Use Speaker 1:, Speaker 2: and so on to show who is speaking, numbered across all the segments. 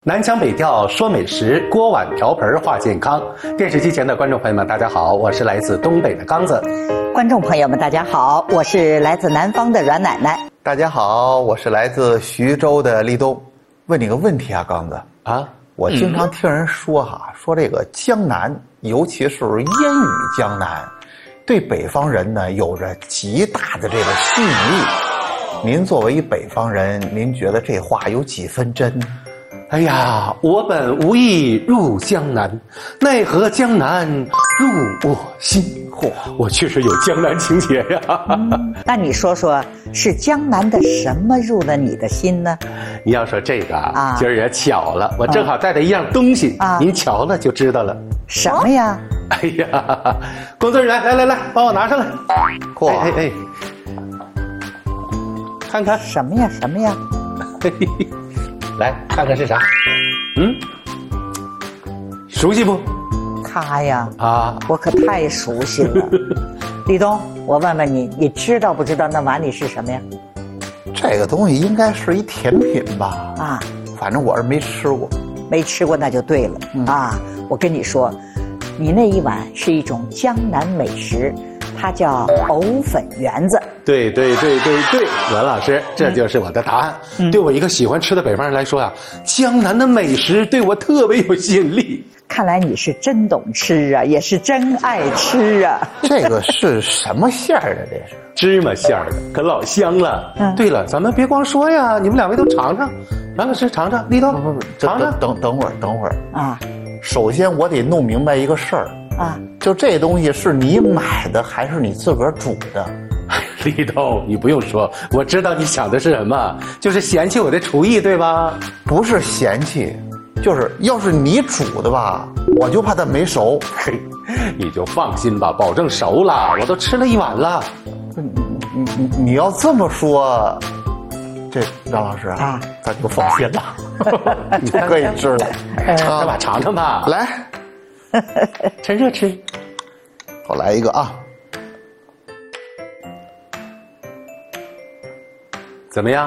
Speaker 1: 南腔北调说美食，锅碗瓢盆话健康。电视机前的观众朋友们，大家好，我是来自东北的刚子。
Speaker 2: 观众朋友们，大家好，我是来自南方的阮奶奶。
Speaker 3: 大家好，我是来自徐州的立冬。问你个问题啊，刚子啊，我经常听人说说这个江南，尤其是烟雨江南，对北方人呢有着极大的这个吸引力。您作为一北方人，您觉得这话有几分真？
Speaker 1: 哎呀，我本无意入江南，奈何江南入我心。嚯，我确实有江南情节呀。
Speaker 2: 那你说说，是江南的什么入了你的心呢？
Speaker 1: 你要说这个啊，今儿也巧了，我正好带着一样东西，您瞧了就知道了。
Speaker 2: 什么呀？
Speaker 1: 哎呀，工作人员，来，帮我拿上来。嚯，哎，看看
Speaker 2: 什么呀？
Speaker 1: 来看看是啥？熟悉不？
Speaker 2: 他呀，我可太熟悉了。立冬，我问问你，你知道不知道那碗里是什么呀？
Speaker 3: 这个东西应该是一甜品吧？反正我是没吃过。
Speaker 2: 没吃过那就对了。我跟你说，你那一碗是一种江南美食，它叫藕粉圆子。
Speaker 1: 对，阮老师，这就是我的答案。对我一个喜欢吃的北方人来说呀，江南的美食对我特别有吸引力。
Speaker 2: 看来你是真懂吃啊，也是真爱吃啊。
Speaker 3: 这个是什么馅儿的？这是
Speaker 1: 芝麻馅儿的，可老香了。对了，咱们别光说呀，你们两位都尝尝。阮老师尝尝，立冬尝尝。
Speaker 3: 等会儿啊！首先我得弄明白一个事儿啊，就这东西是你买的还是你自个儿煮的？
Speaker 1: 立冬，你不用说，我知道你想的是什么，就是嫌弃我的厨艺，对吧？
Speaker 3: 不是嫌弃，就是要是你煮的吧，我就怕它没熟。
Speaker 1: 嘿，你就放心吧，保证熟了，我都吃了一碗了。
Speaker 3: 你要这么说，这张老师啊，咱就放心了，你可以吃了。
Speaker 1: 咱俩尝尝吧，
Speaker 3: 来，
Speaker 1: 趁热吃。
Speaker 3: 我来一个啊。
Speaker 1: 怎么样？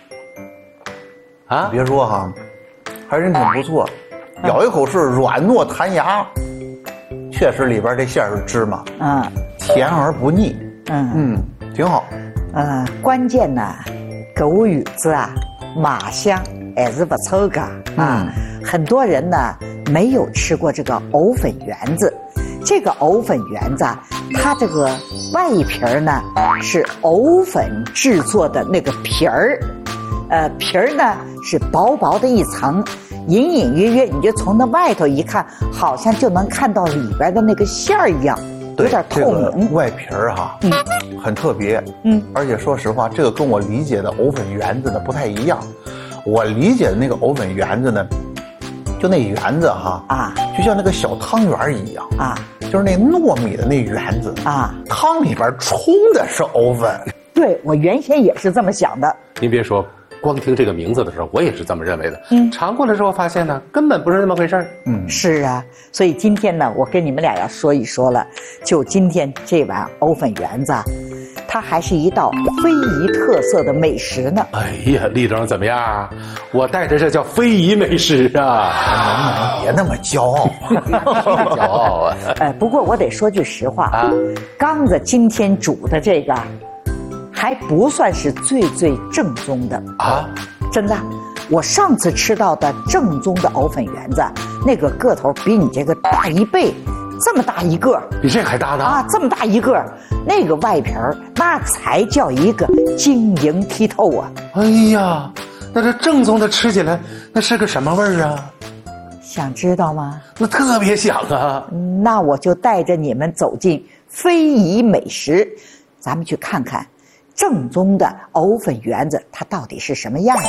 Speaker 3: 别说哈，还真挺不错，咬一口是软糯弹牙，确实里边这馅是芝麻，甜而不腻，挺好。
Speaker 2: 关键呢，狗语子马香还是不错的很多人呢没有吃过这个藕粉圆子。这个藕粉圆子，它这个外皮呢是藕粉制作的那个皮儿，皮儿呢是薄薄的一层，隐隐约约，你就从那外头一看，好像就能看到里边的那个馅儿一样，有点透明。
Speaker 3: 这个外皮儿很特别，而且说实话，这个跟我理解的藕粉圆子呢不太一样。我理解的那个藕粉圆子呢，就那圆子就像那个小汤圆一样就是那糯米的那圆子汤里边冲的是藕粉。
Speaker 2: 对，我原先也是这么想的。
Speaker 1: 您别说，光听这个名字的时候，我也是这么认为的。尝过了之后发现呢，根本不是那么回事儿。
Speaker 2: 是啊，所以今天呢，我跟你们俩要说一说了。就今天这碗藕粉圆子，它还是一道非遗特色的美食呢。
Speaker 1: 哎呀，立冬怎么样？我带着这叫非遗美食啊！
Speaker 3: 能不能别那么骄傲？
Speaker 1: 骄傲啊！
Speaker 2: 不过我得说句实话刚子今天煮的这个还不算是最正宗的真的。我上次吃到的正宗的藕粉圆子，那个个头比你这个大1倍，这么大一个，
Speaker 1: 比这还大呢
Speaker 2: 这么大一个，那个外皮儿那才叫一个晶莹剔透啊！
Speaker 1: 哎呀，那这正宗的吃起来那是个什么味儿啊？
Speaker 2: 想知道吗？
Speaker 1: 那特别想啊！
Speaker 2: 那我就带着你们走进非遗美食，咱们去看看正宗的藕粉圆子它到底是什么样的。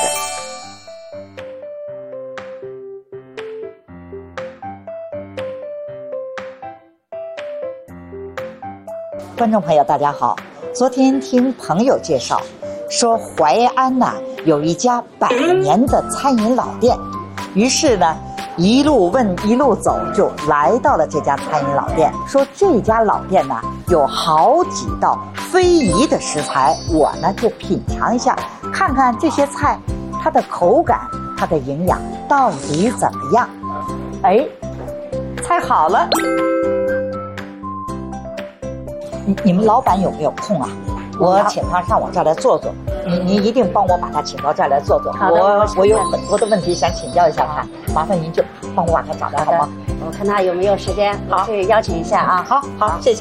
Speaker 2: 观众朋友大家好，昨天听朋友介绍说淮安有一家100年的餐饮老店，于是呢一路问一路走，就来到了这家餐饮老店。说这家老店有好几道非遗的食材，我呢就品尝一下，看看这些菜它的口感它的营养到底怎么样？哎，猜好了。你们老板有没有空啊？我请他上我这儿来坐坐。你一定帮我把他请到这儿来坐坐。我有很多的问题想请教一下他，麻烦您就帮我把他找来好吗？
Speaker 4: 我看他有没有时间，我去邀请一下啊。
Speaker 2: 好，谢谢。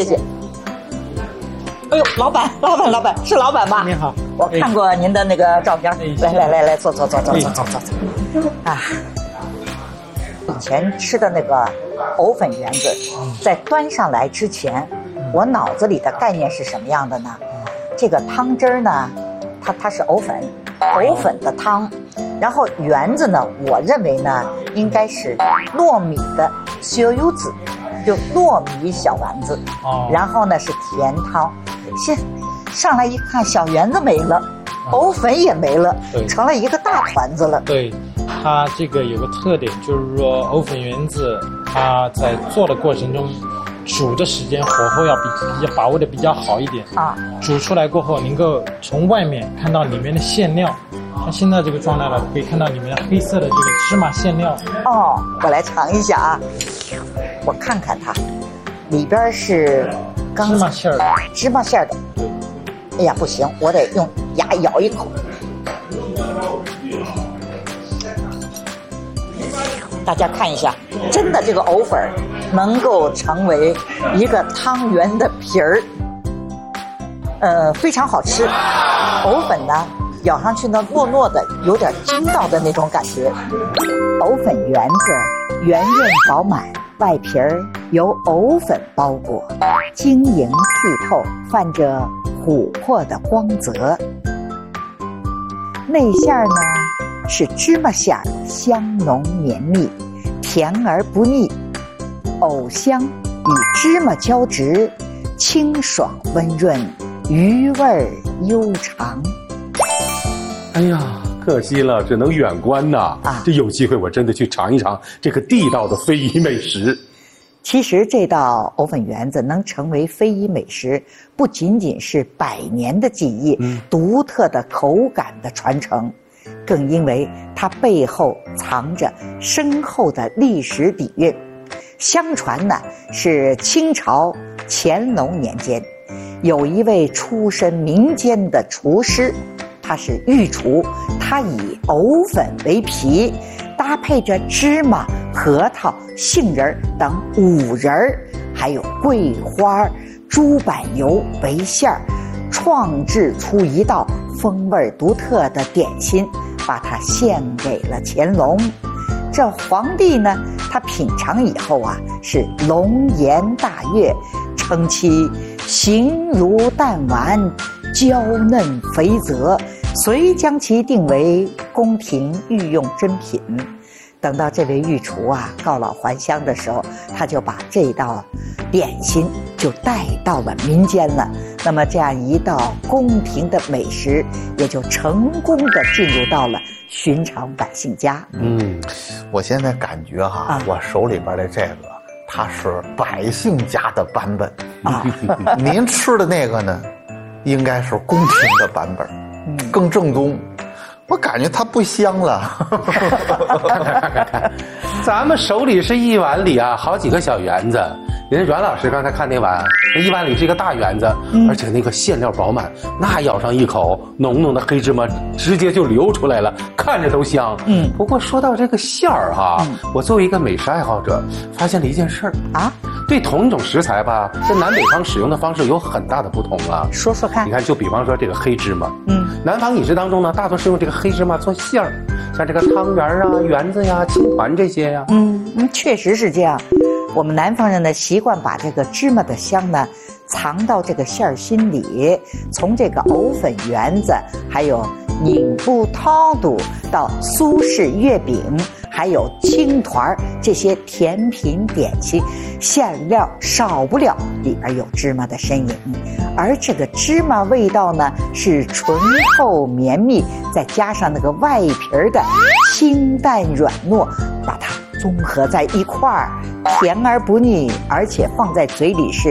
Speaker 2: 哎呦，老板，是老板吧？
Speaker 5: 你好，
Speaker 2: 我看过您的那个照片。来，坐。啊，以前吃的那个藕粉圆子，在端上来之前，我脑子里的概念是什么样的呢？这个汤汁儿呢，它是藕粉的汤，然后圆子呢，我认为呢应该是糯米的小柚子，就糯米小丸子，然后呢是甜汤。先上来一看，小圆子没了，藕粉也没了，成了一个大团子了。
Speaker 5: 对，它这个有个特点，就是说藕粉圆子，它在做的过程中，煮的时间火候要把握的比较好一点啊。煮出来过后，能够从外面看到里面的馅料。像现在这个状态了，可以看到里面的黑色的这个芝麻馅料。
Speaker 2: 哦，我来尝一下啊，我看看它，里边是
Speaker 5: 芝麻馅儿的。
Speaker 2: 哎呀，不行，我得用牙咬一口。大家看一下，真的这个藕粉能够成为一个汤圆的皮儿，非常好吃。藕粉呢，咬上去呢，糯糯的，有点筋道的那种感觉。藕粉圆子圆润饱满，外皮儿由藕粉包裹，晶莹剔透，泛着琥珀的光泽。内馅呢是芝麻馅，香浓绵密，甜而不腻，藕香与芝麻交织，清爽温润，余味悠长。
Speaker 1: 哎呀，可惜了，只能远观呐！这有机会我真的去尝一尝这个地道的非遗美食。
Speaker 2: 其实这道藕粉圆子能成为非遗美食，不仅仅是100年的技艺，独特的口感的传承，更因为它背后藏着深厚的历史底蕴。相传呢，是清朝乾隆年间，有一位出身民间的厨师，他是御厨，他以藕粉为皮，搭配着芝麻、核桃、杏仁等五仁儿，还有桂花、猪板油为馅儿，创制出一道风味独特的点心，把它献给了乾隆。这皇帝呢，他品尝以后啊，是龙颜大悦，称其形如弹丸，娇嫩肥泽，遂将其定为宫廷御用珍品。等到这位御厨啊告老还乡的时候，他就把这道点心就带到了民间了。那么这样一道宫廷的美食，也就成功的进入到了寻常百姓家。
Speaker 3: 我现在感觉我手里边的这个，它是百姓家的版本啊。您吃的那个呢，应该是宫廷的版本，更正宗。我感觉它不香了。
Speaker 1: 看，咱们手里是一碗里啊，好几个小圆子。人家阮老师刚才看那碗，一碗里是一个大圆子，而且那个馅料饱满，那咬上一口，浓浓的黑芝麻直接就流出来了，看着都香。不过说到这个馅儿我作为一个美食爱好者，发现了一件事儿啊。对同一种食材吧，在南北方使用的方式有很大的不同啊。
Speaker 2: 说说看。
Speaker 1: 你看，就比方说这个黑芝麻，南方饮食当中呢，大多是用这个黑芝麻做馅儿，像这个汤圆啊、圆子呀、青团这些呀。
Speaker 2: 确实是这样。我们南方人呢，习惯把这个芝麻的香呢藏到这个馅儿心里，从这个藕粉圆子，还有拧布汤肚到苏式月饼，还有青团这些甜品点心，馅料少不了里边有芝麻的身影，而这个芝麻味道呢是醇厚绵密，再加上那个外皮的清淡软糯，把它综合在一块儿，甜而不腻，而且放在嘴里是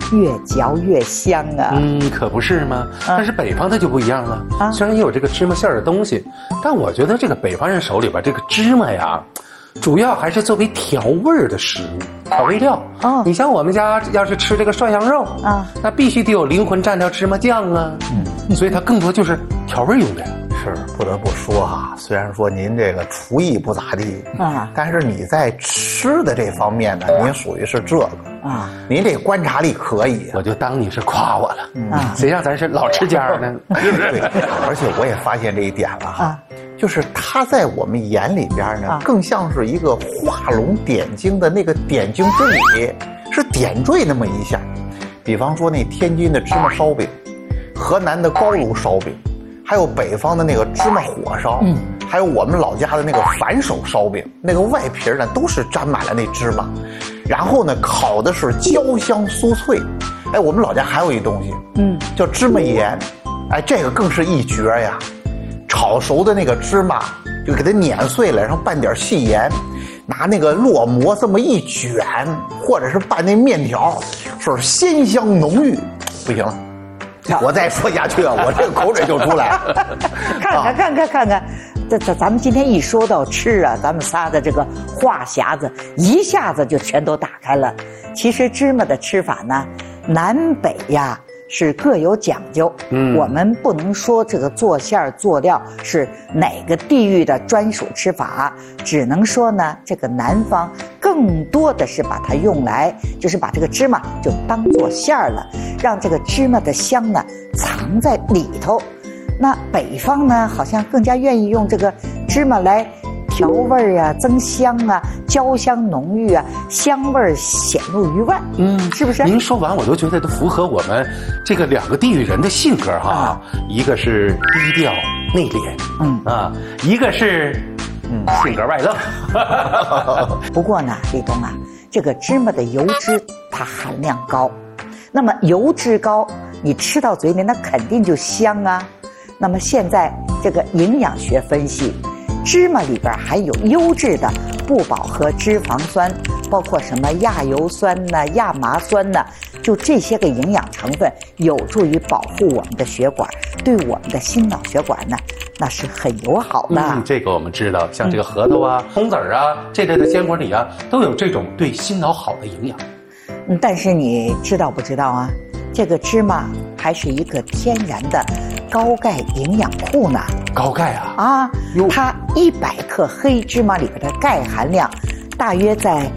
Speaker 2: 越嚼越香啊。
Speaker 1: 可不是吗？但是北方它就不一样了。虽然也有这个芝麻馅儿的东西，但我觉得这个北方人手里边这个芝麻呀，主要还是作为调味儿的食物，调味料。你像我们家要是吃这个涮羊肉那必须得有灵魂蘸料芝麻酱啊。所以它更多就是调味用的呀。
Speaker 3: 是，不得不说哈，虽然说您这个厨艺不咋地但是你在吃的这方面呢，您属于是这个您这观察力可以。
Speaker 1: 我就当你是夸我了谁让咱是老吃家呢？
Speaker 3: 对，而且我也发现这一点了哈。就是它在我们眼里边呢，更像是一个画龙点睛的那个点睛之笔，是点缀那么一下。比方说那天津的芝麻烧饼，河南的高炉烧饼，还有北方的那个芝麻火烧，还有我们老家的那个反手烧饼，那个外皮呢都是沾满了那芝麻，然后呢烤的是焦香酥脆。哎，我们老家还有一东西，叫芝麻盐，哎，这个更是一绝呀。炒熟的那个芝麻就给它碾碎了，然后拌点细盐，拿那个烙馍这么一卷，或者是拌那面条，说是鲜香浓郁。不行了，我再说下去我这个口水就出来了。
Speaker 2: 看看，咱们今天一说到吃啊，咱们仨的这个话匣子一下子就全都打开了。其实芝麻的吃法呢，南北呀是各有讲究。我们不能说这个做馅儿做料是哪个地域的专属吃法，只能说呢，这个南方更多的是把它用来，就是把这个芝麻就当做馅儿了，让这个芝麻的香呢藏在里头。那北方呢，好像更加愿意用这个芝麻来调味啊，增香啊，焦香浓郁啊，香味显露于外。是不是？
Speaker 1: 您说完我都觉得都符合我们这个两个地域人的性格哈。一个是低调内敛，一个是性格外露。
Speaker 2: 不过呢，立冬啊，这个芝麻的油脂它含量高，那么油脂高，你吃到嘴里那肯定就香啊。那么现在这个营养学分析，芝麻里边含有优质的不饱和脂肪酸，包括什么亚油酸呢、亚麻酸呢，就这些个营养成分有助于保护我们的血管，对我们的心脑血管呢，那是很友好的。
Speaker 1: 这个我们知道，像这个核桃啊、红籽儿啊这类的坚果里啊，都有这种对心脑好的营养。
Speaker 2: 但是你知道不知道啊？这个芝麻还是一个天然的高钙营养库呢。
Speaker 1: 高钙啊？
Speaker 2: 它100克黑芝麻里边的钙含量大约在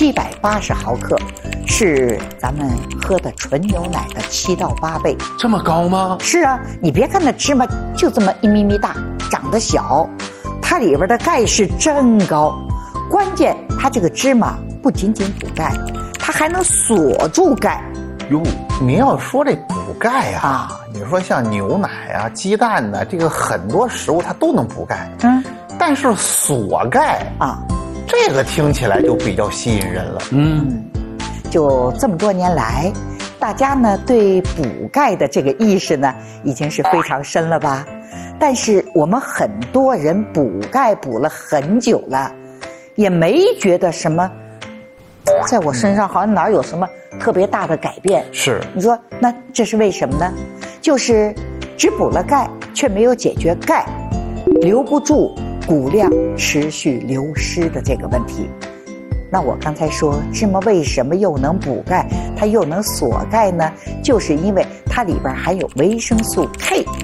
Speaker 2: 780毫克，是咱们喝的纯牛奶的7到8倍。
Speaker 1: 这么高吗？
Speaker 2: 是啊，你别看那芝麻就这么1咪咪大，长得小，它里边的钙是真高。关键它这个芝麻不仅仅补钙，它还能锁住钙。
Speaker 3: 您要说这补钙你说像牛奶啊、鸡蛋呢，这个很多食物它都能补钙。但是锁钙这个听起来就比较吸引人了。
Speaker 2: 就这么多年来，大家呢对补钙的这个意识呢已经是非常深了吧？但是我们很多人补钙补了很久了，也没觉得什么，在我身上好像哪有什么特别大的改变。
Speaker 3: 是，
Speaker 2: 你说那这是为什么呢？就是只补了钙，却没有解决钙留不住骨量持续流失的这个问题。那我刚才说芝麻为什么又能补钙，它又能锁钙呢？就是因为它里边含有维生素 K。